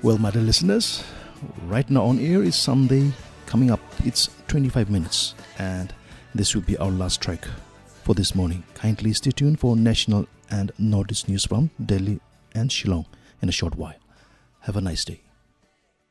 Well, my dear listeners, right now on air is Sunday. Coming up, it's 25 minutes, and this will be our last track for this morning. Kindly stay tuned for national and Northeast news from Delhi and Shillong in a short while. Have a nice day.